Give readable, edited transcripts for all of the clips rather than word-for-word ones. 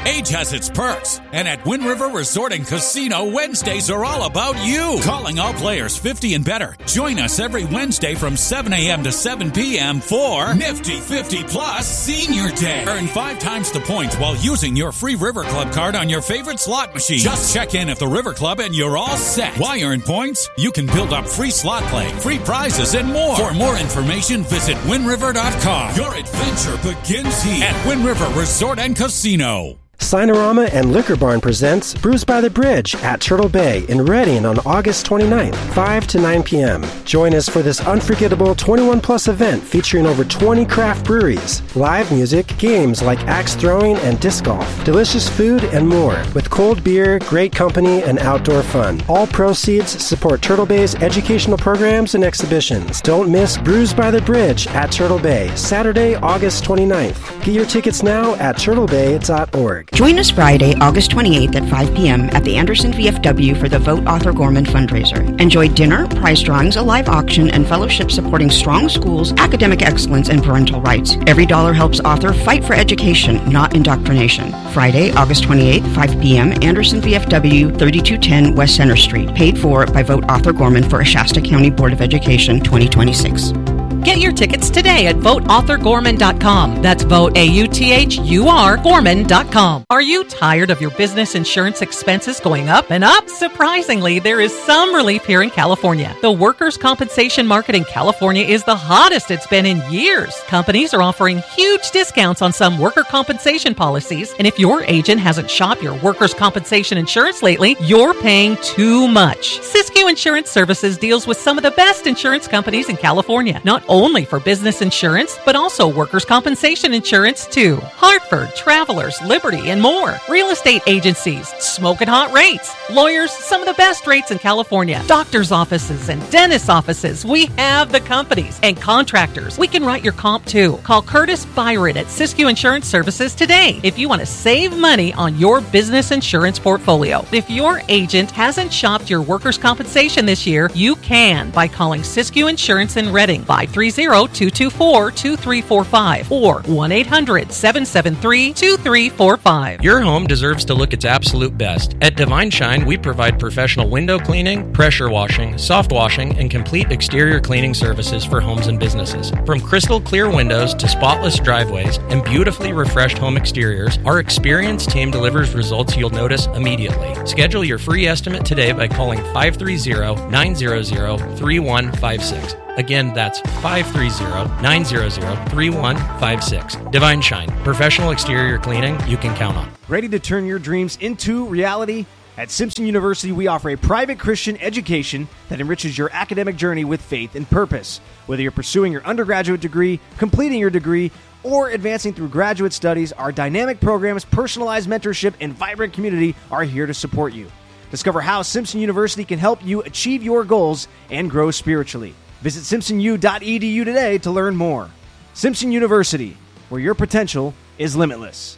Age has its perks, and at Wind River Resort and Casino, Wednesdays are all about you. Calling all players 50 and better. Join us every Wednesday from 7 a.m. to 7 p.m. for Nifty 50 Plus Senior Day. Earn 5 times the points while using your free River Club card on your favorite slot machine. Just check in at the River Club and you're all set. Why earn points? You can build up free slot play, free prizes, and more. For more information, visit WindRiver.com. Your adventure begins here at Wind River Resort and Casino. Sinorama and Liquor Barn presents Brews by the Bridge at Turtle Bay in Reading on August 29th, 5 to 9 p.m. Join us for this unforgettable 21-plus event featuring over 20 craft breweries, live music, games like axe throwing and disc golf, delicious food, and more, with cold beer, great company, and outdoor fun. All proceeds support Turtle Bay's educational programs and exhibitions. Don't miss Brews by the Bridge at Turtle Bay, Saturday, August 29th. Get your tickets now at turtlebay.org. Join us Friday, August 28th at 5 p.m. at the Anderson VFW for the Vote Arthur Gorman fundraiser. Enjoy dinner, prize drawings, a live auction, and fellowship supporting strong schools, academic excellence, and parental rights. Every dollar helps Arthur fight for education, not indoctrination. Friday, August 28th, 5 p.m., Anderson VFW, 3210 West Center Street. Paid for by Vote Arthur Gorman for a Shasta County Board of Education 2026. Get your tickets today at voteauthorgorman.com. That's vote AUTHUR Gorman.com. Are you tired of your business insurance expenses going up and up? Surprisingly, there is some relief here in California. The workers' compensation market in California is the hottest it's been in years. Companies are offering huge discounts on some worker compensation policies, and if your agent hasn't shopped your workers' compensation insurance lately, you're paying too much. Siskiyou Insurance Services deals with some of the best insurance companies in California, not only for business insurance, but also workers' compensation insurance too. Hartford, Travelers, Liberty, and more. Real estate agencies, smoking hot rates. Lawyers, some of the best rates in California. Doctors' offices and dentist offices. We have the companies. And contractors. We can write your comp too. Call Curtis Byron at Siskiyou Insurance Services today if you want to save money on your business insurance portfolio. If your agent hasn't shopped your workers' compensation this year, you can by calling Siskiyou Insurance in Reading 530-224-2345 or 1-800-773-2345. Your home deserves to look its absolute best. At Divine Shine, we provide professional window cleaning, pressure washing, soft washing, and complete exterior cleaning services for homes and businesses. From crystal clear windows to spotless driveways and beautifully refreshed home exteriors, our experienced team delivers results you'll notice immediately. Schedule your free estimate today by calling 530-900-3156. Again, that's 530-900-3156. Divine Shine, professional exterior cleaning you can count on. Ready to turn your dreams into reality? At Simpson University, we offer a private Christian education that enriches your academic journey with faith and purpose. Whether you're pursuing your undergraduate degree, completing your degree, or advancing through graduate studies, our dynamic programs, personalized mentorship, and vibrant community are here to support you. Discover how Simpson University can help you achieve your goals and grow spiritually. Visit simpsonu.edu today to learn more. Simpson University, where your potential is limitless.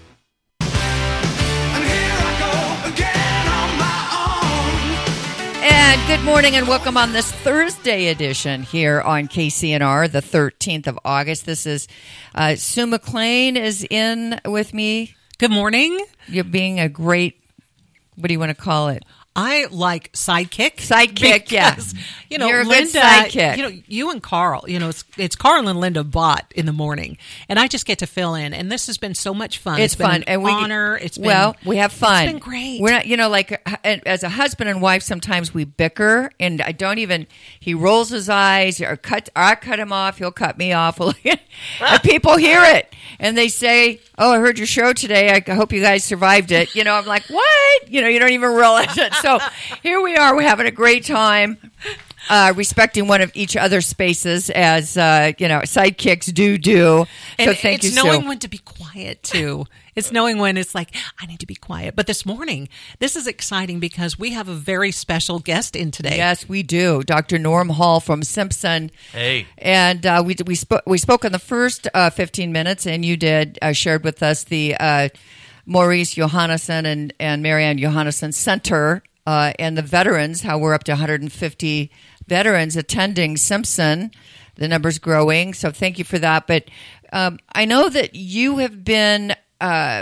And good morning and welcome on this Thursday edition here on KCNR, the 13th of August. This is Sue McLean is in with me. Good morning. You're being a great, what do you want to call it? I like sidekick. Sidekick, yes. You know, you're a Linda, good sidekick. You know, you and Carl, you know, it's Carl and Linda Bott in the morning, and I just get to fill in. And this has been so much fun. It's been fun. An honor. It's been, well, we have fun. It's been great. We're not, you know, like as a husband and wife, sometimes we bicker, and I don't even. He rolls his eyes, or I cut him off. He'll cut me off. And people hear it, and they say, "Oh, I heard your show today. I hope you guys survived it." You know, I'm like, "What?" You know, you don't even realize it. So here we are. We're having a great time. Respecting one of each other's spaces as, you know, sidekicks do. So thank you, Sue. It's knowing when to be quiet, too. It's knowing when it's like, I need to be quiet. But this morning, this is exciting because we have a very special guest in today. Yes, we do. Dr. Norm Hall from Simpson. Hey. And we spoke in the first 15 minutes, and you shared with us the Maurice Johannesson and Marianne Johannesson Center and the veterans, how we're up to 150 veterans attending Simpson. The number's growing, so thank you for that. But I know that you have been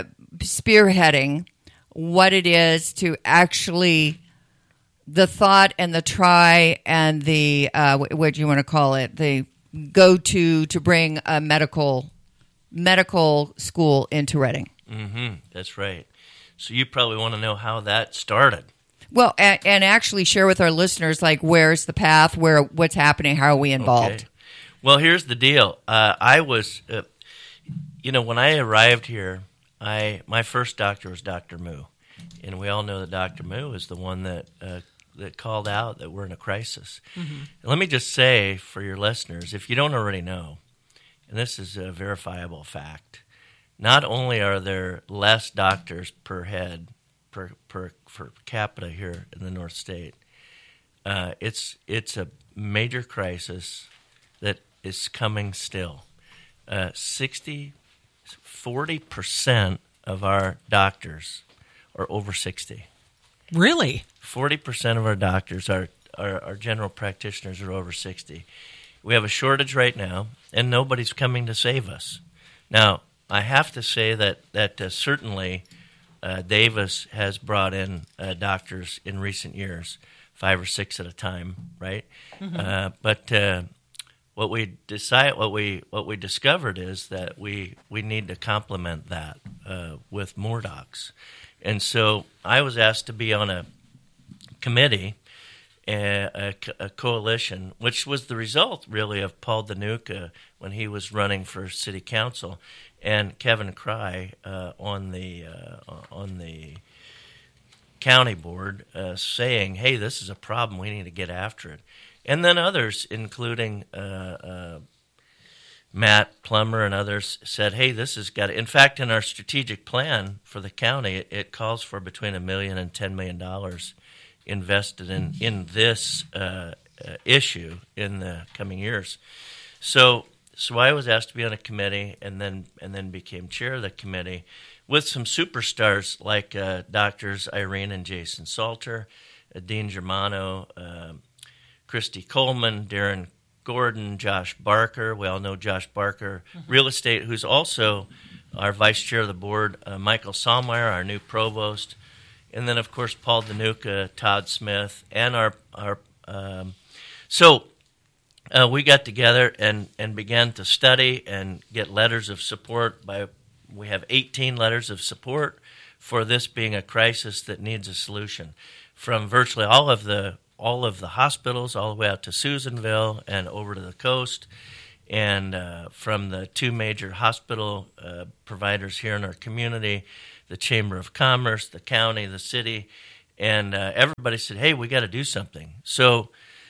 spearheading what it is to actually the thought and the try and the what do you want to call it, the go to bring a medical school into Reading. That's right. So you probably want to know how that started. Well, and actually share with our listeners, like, where's the path, what's happening, how are we involved? Okay. Well, here's the deal. I was, when I arrived here, my first doctor was Dr. Moo. And we all know that Dr. Moo is the one that called out that we're in a crisis. And let me just say for your listeners, if you don't already know, and this is a verifiable fact, not only are there less doctors per head, per capita here in the North State, it's a major crisis that is coming still. 40% of our doctors are over 60. Really? 40% of our doctors, our general practitioners, are over 60. We have a shortage right now, and nobody's coming to save us. Now, I have to say that certainly Davis has brought in doctors in recent years, 5 or 6 at a time, right? But what we discovered is that we need to complement that with more docs. And so I was asked to be on a committee, a coalition, which was the result really of Paul Danuka when he was running for city council, and Kevin Cry on the county board saying, "Hey, this is a problem. We need to get after it." And then others, including Matt Plummer and others, said, "Hey, this has got to." In fact, in our strategic plan for the county, it calls for between $1 million and $10 million invested in this issue in the coming years. So I was asked to be on a committee, and then became chair of the committee with some superstars like Doctors Irene and Jason Salter, Dean Germano, Christy Coleman, Darren Gordon, Josh Barker. We all know Josh Barker, real estate, who's also our vice chair of the board, Michael Salmeyer, our new provost, and then, of course, Paul Danuka, Todd Smith, and we got together and began to study and get letters of support. We have 18 letters of support for this being a crisis that needs a solution, from virtually all of the hospitals all the way out to Susanville and over to the coast, and from the 2 major hospital providers here in our community, the Chamber of Commerce, the county, the city, and everybody said, "Hey, we got to do something." So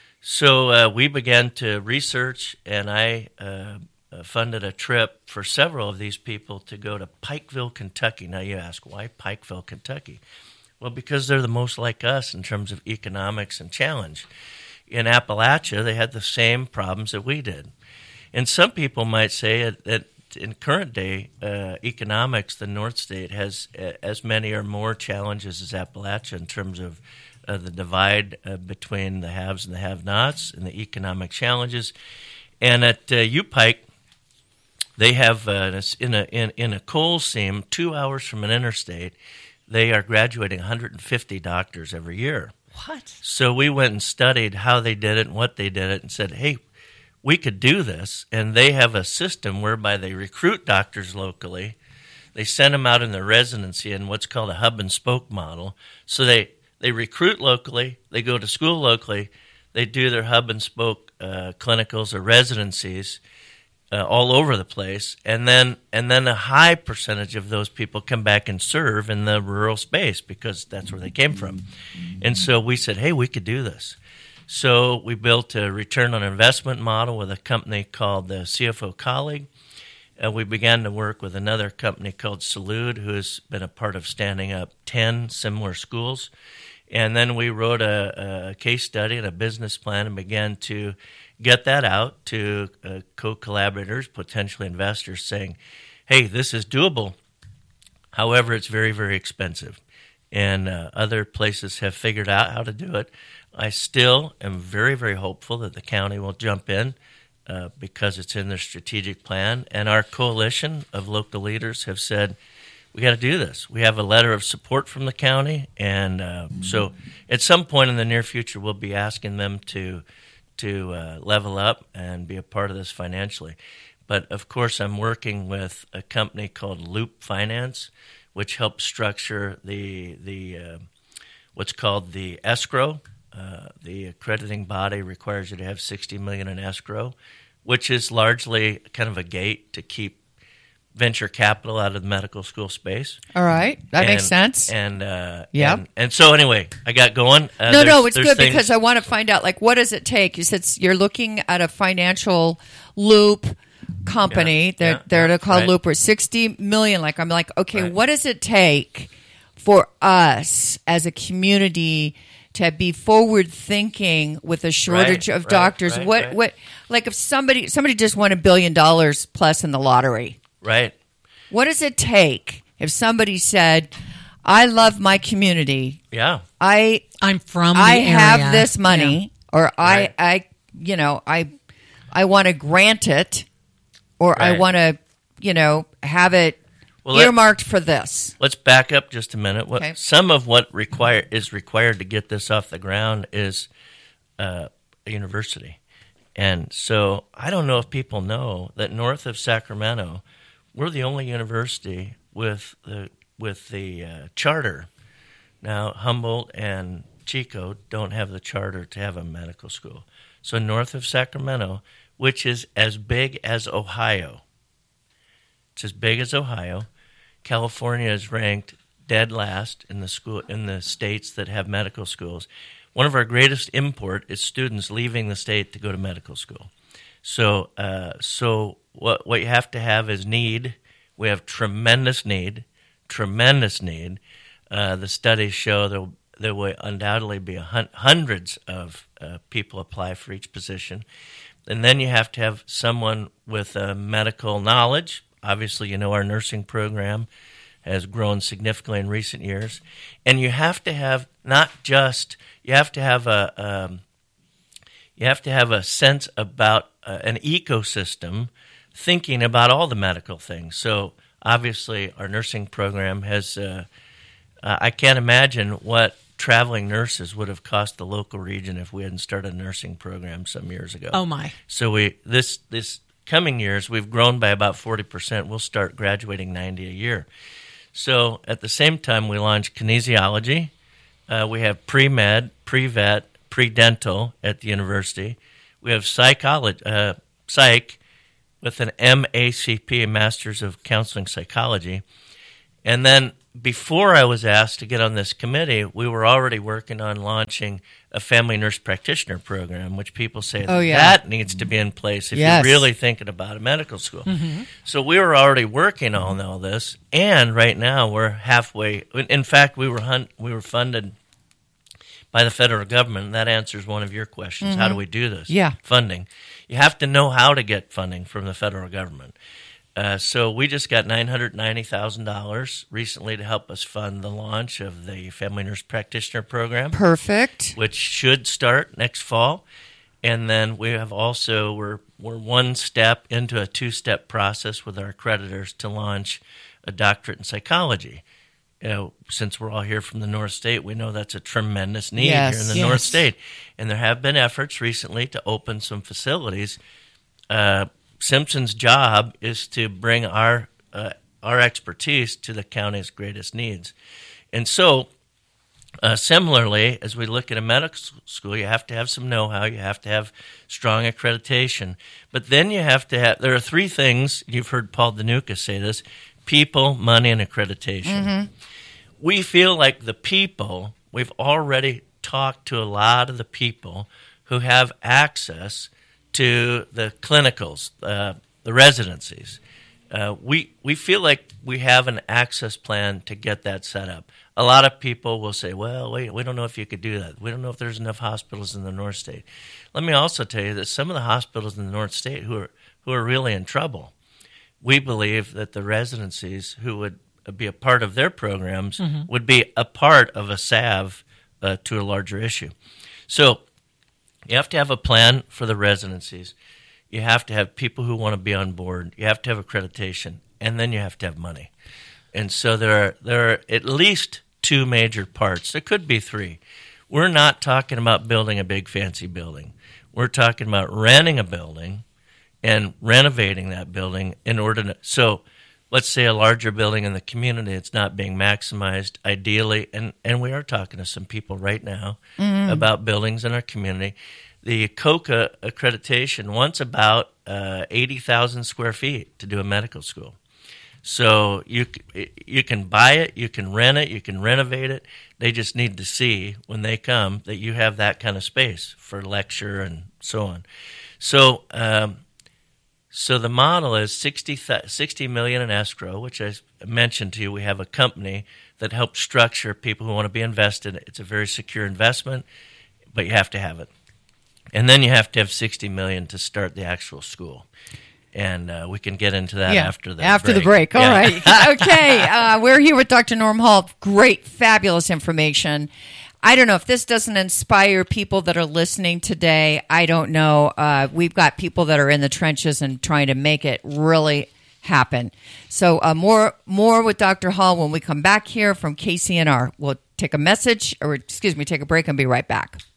we began to research, and I funded a trip for several of these people to go to Pikeville, Kentucky. Now you ask, why Pikeville, Kentucky? Well, because they're the most like us in terms of economics and challenge. In Appalachia, they had the same problems that we did. And some people might say that in current day economics, the North State has as many or more challenges as Appalachia in terms of the divide between the haves and the have-nots and the economic challenges. And at UPike, they have in a coal seam 2 hours from an interstate, they are graduating 150 doctors every year. What? So we went and studied how they did it and what they did it, and said, "Hey, we could do this." And they have a system whereby they recruit doctors locally. They send them out in their residency in what's called a hub and spoke model. So they recruit locally, they go to school locally, they do their hub and spoke clinicals or residencies all over the place, and then a high percentage of those people come back and serve in the rural space because that's where they came from. And so we said, "Hey, we could do this." So we built a return on investment model with a company called the CFO Colleague. We began to work with another company called Salud, who has been a part of standing up 10 similar schools. And then we wrote a case study and a business plan and began to get that out to co-collaborators, potentially investors, saying, "Hey, this is doable. However, it's very, very expensive." And other places have figured out how to do it. I still am very, very hopeful that the county will jump in because it's in their strategic plan. And our coalition of local leaders have said, we got to do this. We have a letter of support from the county, and so at some point in the near future, we'll be asking them to level up and be a part of this financially. But of course, I'm working with a company called Loop Finance, which helps structure the what's called the escrow. The accrediting body requires you to have $60 million in escrow, which is largely kind of a gate to keep venture capital out of the medical school space. All right, that makes sense. And so anyway, I got going. No, it's good because I want to find out, like, what does it take? You said you're looking at a financial Loop company. They're called right. Looper. $60 million. Like, I'm like, okay, right. What does it take for us as a community to be forward thinking with a shortage of doctors? What like if somebody just won $1 billion plus in the lottery? Right. What does it take if somebody said, I love my community. Yeah. I'm from the I area. have this money, or right. I want to grant it, or right. I want to, have it earmarked for this. Let's back up just a minute. Okay. Some of what is required to get this off the ground is a university. And so I don't know if people know that north of Sacramento, we're the only university with the charter. Now, Humboldt and Chico don't have the charter to have a medical school. So north of Sacramento, which is as big as Ohio, it's as big as Ohio. California is ranked dead last in the states that have medical schools. One of our greatest import is students leaving the state to go to medical school. So what you have to have is need. We have tremendous need. The studies show there will undoubtedly be hundreds of people apply for each position. And then you have to have someone with medical knowledge. Obviously, our nursing program has grown significantly in recent years. And you have to have you have to have a sense about an ecosystem, thinking about all the medical things. So obviously our nursing program has, I can't imagine what traveling nurses would have cost the local region if we hadn't started a nursing program some years ago. Oh my. So this coming years, we've grown by about 40%. We'll start graduating 90 a year. So at the same time, we launched kinesiology. We have pre-med, pre-vet, pre-dental at the university. We have psych with an MACP, a Master's of Counseling Psychology. And then before I was asked to get on this committee, we were already working on launching a family nurse practitioner program, which people say that needs to be in place if you're really thinking about a medical school. Mm-hmm. So we were already working on all this, and right now we're halfway. In fact, we were funded by the federal government, and that answers one of your questions. Mm-hmm. How do we do this? Yeah. Funding. You have to know how to get funding from the federal government. So we just got $990,000 recently to help us fund the launch of the Family Nurse Practitioner Program. Perfect. Which should start next fall. And then we have also, we're one step into a two-step process with our accreditors to launch a doctorate in psychology. Since we're all here from the North State, we know that's a tremendous need here in the North State. And there have been efforts recently to open some facilities. Simpson's job is to bring our expertise to the county's greatest needs. And so, similarly, as we look at a medical school, you have to have some know-how, you have to have strong accreditation. But then you have to have, there are three things, you've heard Paul Danuka say this, people, money, and accreditation. Mm-hmm. We feel like the people, we've already talked to a lot of the people who have access to the clinicals, the residencies. We feel like we have an access plan to get that set up. A lot of people will say, well, wait, we don't know if you could do that. We don't know if there's enough hospitals in the North State. Let me also tell you that some of the hospitals in the North State who are really in trouble, we believe that the residencies who would be a part of their programs would be a part of a salve to a larger issue. So you have to have a plan for the residencies. You have to have people who want to be on board. You have to have accreditation. And then you have to have money. And so there are at least 2 major parts. There could be 3. We're not talking about building a big fancy building. We're talking about renting a building and renovating that building in order to, so let's say a larger building in the community, it's not being maximized ideally, and we are talking to some people right now about buildings in our community. The COCA accreditation wants about 80,000 square feet to do a medical school. So you can buy it, you can rent it, you can renovate it. They just need to see when they come that you have that kind of space for lecture and so on. So so the model is $60 million in escrow, which I mentioned to you. We have a company that helps structure people who want to be invested. It's a very secure investment, but you have to have it. And then you have to have $60 million to start the actual school. And we can get into that after the break. All right. Okay. We're here with Dr. Norm Hall. Great, fabulous information. I don't know if this doesn't inspire people that are listening today. I don't know. We've got people that are in the trenches and trying to make it really happen. So more with Dr. Hall when we come back here from KCNR. We'll take a break and be right back.